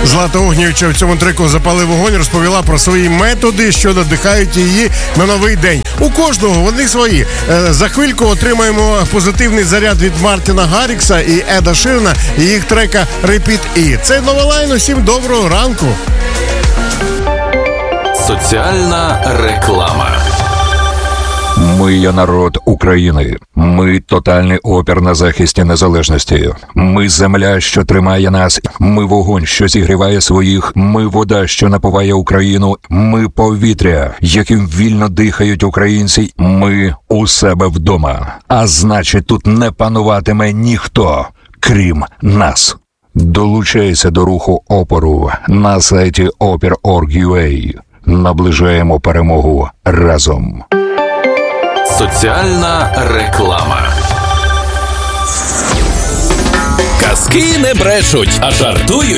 Злата Огнєвіча в цьому треку «Запали вогонь» розповіла про свої методи, що надихають її на новий день. У кожного вони свої. За хвильку отримаємо позитивний заряд від Мартіна Гаррікса і Еда Ширана і їх трека «Repeat E». Це Новелайн, усім доброго ранку. Соціальна реклама. Ми є народ України. Ми тотальний опір на захисті незалежності. Ми земля, що тримає нас. Ми вогонь, що зігріває своїх. Ми вода, що напуває Україну. Ми повітря, яким вільно дихають українці. Ми у себе вдома. А значить, тут не пануватиме ніхто, крім нас. Долучайся до руху опору на сайті opir.org.ua. Наближаємо перемогу разом. Соціальна реклама. Казки не брешуть, а жартують.